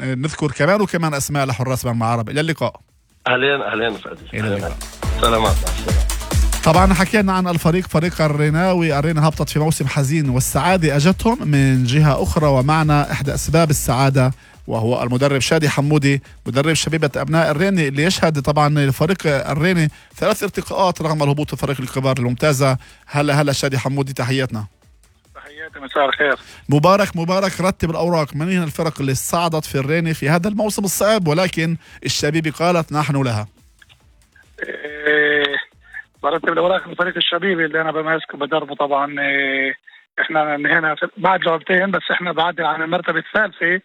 نذكر كمان وكمان أسماء لحراس مرمى عرب. إلى اللقاء. أهلين فادي. إلى اللقاء. سلامات. طبعا حكينا عن الفريق، فريق الريناوي. الرينا هبطت في موسم حزين والسعادة أجتهم من جهة أخرى، ومعنا إحدى أسباب السعادة وهو المدرب شادي حمودي، مدرب شبيبة أبناء الريني، اللي يشهد طبعا فريق الريني 3 ارتقاءات رغم الهبوط الفريق الكبار الممتازة. هلا شادي حمودي، تحياتنا. تحياتي، مساء الخير. مبارك رتب الأوراق. من هي الفرق اللي صعدت في الريني في هذا الموسم الصعب، ولكن الشبيبة قالت نحن لها؟ برتب الأوراق الفريق الشبيبي اللي أنا بماسكه بدربه. طبعا إحنا هنا بعد لعبتين بس، إحنا بعد عن المرتبة الثالثة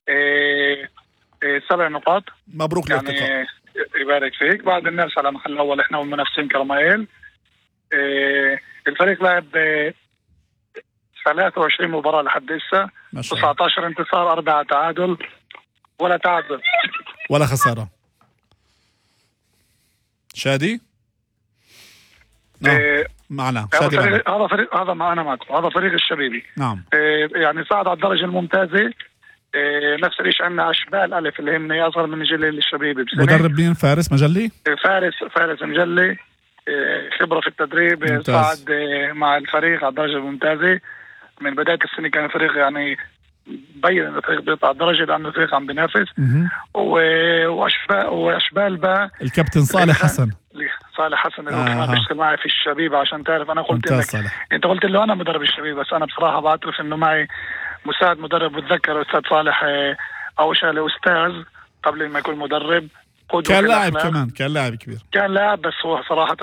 7 نقاط. مبروك يعني يبارك فيك. بعد الناس على محل الأول إحنا والمنافسين كرمايل. الفريق لعب 23 مباراة لحد هسه، 19 انتصار، 4 تعادل، ولا تعادل ولا خسارة. شادي معنا. هذا ما أنا معكم. هذا فريق الشبيبي. نعم. يعني صعد على الدرجة الممتازة. نفس الشيء عندنا أشبال ألف اللي هم أصغر من جيل الشبيبي بسنة. مدرب مين؟ فارس مجلي. فارس مجلي، خبرة في التدريب. ممتاز. صعد مع الفريق على الدرجة الممتازة من بداية السنة. كان الفريق يعني بين أن الفريق بيطلع الدرجة لأنه الفريق عم بينافس. وأشبال بقى الكابتن صالح حسن اللي هو كمان بيشتغل معي في الشبيبة. عشان تعرف أنا قلت لك، أنت قلت له أنا مدرب الشبيبة، بس أنا بصراحة بعترف إنه معي مساعد مدرب. بتذكر أستاذ صالح أول شيء أستاذ قبل ما يكون مدرب. كان لاعب كمان، كان لاعب كبير، كان لاعب. بس هو صراحة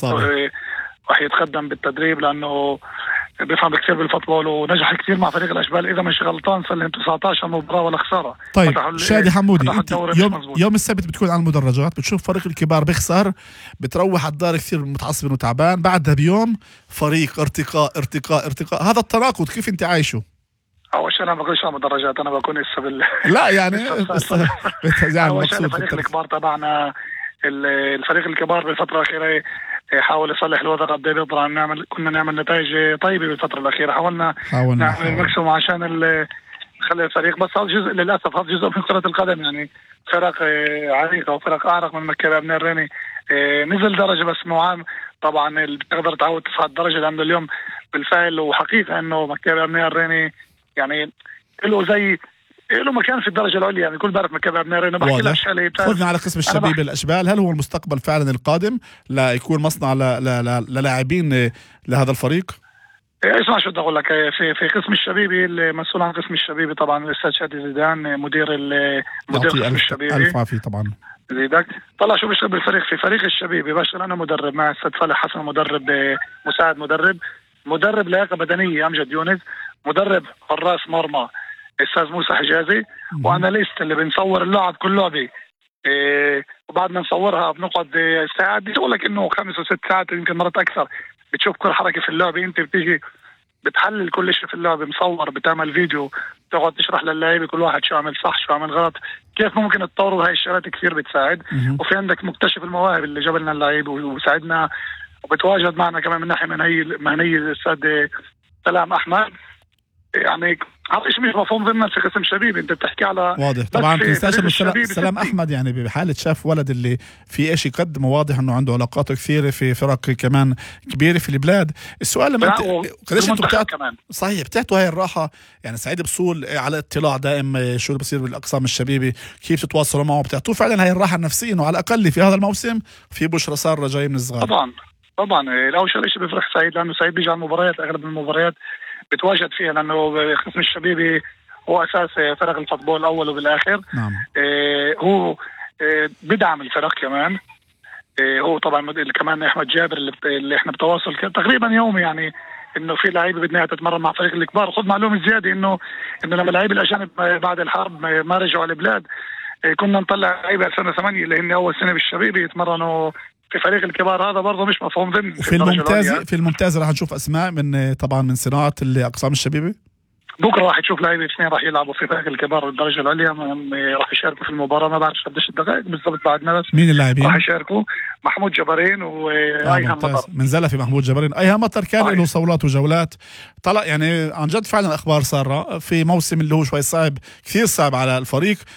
راح يتقدم بالتدريب لأنه بيفهم كثير بالفوتبول، ونجح كثير مع فريق الأشبال. إذا مش غلطان صار لهم 19 مباراة ولا خسارة. طيب شادي حمودي، انت يوم السبت بتكون على المدرجات، بتشوف فريق الكبار بيخسر، بتروح على الدار كثير متعصب وتعبان، بعدها بيوم فريق ارتقاء. هذا التناقض كيف انت عايشه؟ أول شيء أنا ما بقولش على مدرجات، أنا بكون لا يعني أول شيء الفريق الكبار تبعنا. الفريق الكبار بالفترة الأخيرة حاول يصلح الوضع قد ايه بيقدر. كنا نعمل نتائج طيبة بالفترة الأخيرة. حاولنا نعمل الماكسيموم عشان نخلي الفريق. بس هذا جزء، للأسف هذا جزء من كرة القدم. يعني فرق عريقة وفرق أعرق من مكة أبناء الريني نزل درجة، بس معام طبعا اللي بتقدر تعود تصعد درجة. لأنه اليوم بالفعل وحقيقة إنه مكة أبناء الريني يعني له مكان في الدرجة العليا. يعني كل بعرف مكان أبناء الريني. بحكي لك شغلة. خذنا على قسم الشبيبة الأشبال. هل هو المستقبل فعلا القادم لا يكون مصنع للاعبين لهذا الفريق؟ اسمع شو بدي اقول لك. في قسم الشبيبي، المسؤول عن قسم الشبيبي طبعا الاستاذ شادي زيدان، مدير قسم الشبيبي. الف عافية طبعا. زيدك طلع شو بيشتغل بالفريق. في فريق الشبيبي بشتغل انا مدرب مع الاستاذ صالح حسن، مدرب مساعد مدرب لياقة بدنية أمجد يونس، مدرب حراس مرمى الاستاذ موسى حجازي، واناليست اللي بنصور اللعب كل لعبه. وبعد ما نصورها بنقعد ساعات. بقول لك انه 5 و6 ساعات يمكن مرات اكثر. بتشوف كل حركه في اللعبه. انت بتيجي بتحلل كل شيء في اللعبه، مصور، بتعمل فيديو، تقعد تشرح للاعيبه كل واحد شو عمل صح شو عمل غلط، كيف ممكن تطوروا. هاي الشغلات كثير بتساعد. وفي عندك مكتشف المواهب اللي جاب لنا اللعيبه وساعدنا، وبتواجد معنا كمان من ناحيه مهنيه الاستاذ سلام احمد. يعني هذا شيء مش مفهوم ضمن في قسم شبيبي. انت بتحكي على واضح طبعا. تنساش انه سلام احمد يعني بحاله شاف ولد اللي في شيء يقدمه، واضح انه عنده علاقات كثيره في فرق كمان كبيره في البلاد. السؤال لما انت قديش انتم صحيح بتعطوا هاي الراحه؟ يعني سعيد بصول على اطلاع دائم شو اللي بصير بالاقسام الشبيبي، كيف تتواصلوا معه؟ بتعطوه فعلا هاي الراحه النفسيه انه على الاقل في هذا الموسم في بشرى ساره جاي من الصغار؟ طبعا اول شيء بيفرح سعيد، لانه سعيد بيجي على المباريات. اغلب المباريات بتواجد فيها، لانه قسم الشبيبي هو اساس فرق الفوتبول الاول وبالاخر. نعم. هو بدعم الفرق كمان. هو طبعا كمان احمد جابر اللي احنا بتواصل تقريبا يومي. يعني انه في لعيبه بدنا تتمرن مع فريق الكبار. خذ معلومه زياده انه لما اللعيبه الاجانب بعد الحرب ما رجعوا على البلاد، كنا نطلع لعيبه 2008 اللي هن اول سنه بالشبيبه يتمرنوا في فريق الكبار. هذا برضه مش مفهوم ضمن. في الممتاز راح نشوف اسماء من طبعا من صناعه الاقسام الشبيبه. بكره راح تشوف لاعبين 2 راح يلعبوا في فريق الكبار الدرجه العليا، راح يشاركوا في المباراه. ما بعرف قديش الدقائق بالضبط بعدنا، بس مين اللاعبين راح يشاركوا؟ محمود جبارين وايها مطر. من زلفي محمود جبارين. ايها مطر كان له صولات وجولات. طلع يعني عن جد فعلا اخبار ساره في موسم اللي هو شوي صعب، كثير صعب على الفريق،